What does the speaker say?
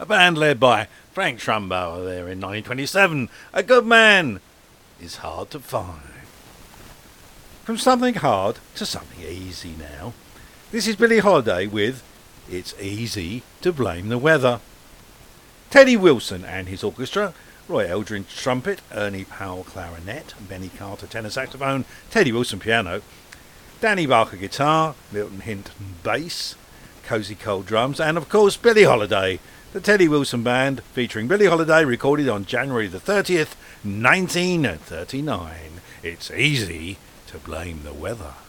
band led by Frank Trumbauer there in 1927. A good man is hard to find. From something hard to something easy now. This is Billie Holiday with It's Easy to Blame the Weather. Teddy Wilson and his orchestra, Roy Eldridge trumpet, Ernie Powell clarinet, Benny Carter tenor saxophone, Teddy Wilson piano, Danny Barker guitar, Milton Hinton bass, Cozy Cole drums, and of course Billie Holiday, the Teddy Wilson Band, featuring Billie Holiday, recorded on January the 30th, 1939. It's easy to blame the weather.